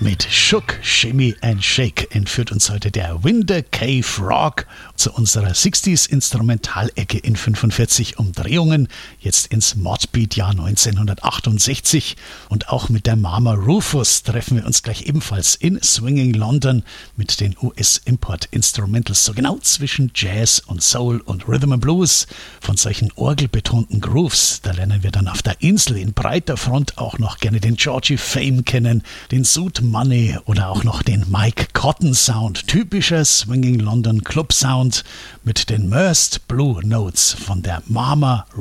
Mit Shook, Shimmy and Shake entführt uns heute der Winder Cave Rock zu unserer 60s Instrumentalecke in 45 Umdrehungen, jetzt ins Modbeat-Jahr 1968. Und auch mit der Mama Rufus treffen wir uns gleich ebenfalls in Swinging London mit den US-Import-Instrumentals, so genau zwischen Jazz und Soul und Rhythm and Blues. Von solchen orgelbetonten Grooves, da lernen wir dann auf der Insel in breiter Front auch noch gerne den Georgie Fame kennen, den Suit Money oder auch noch den Mike Cotton Sound, typischer Swinging London Club Sound mit den Merced Blue Notes von der Mama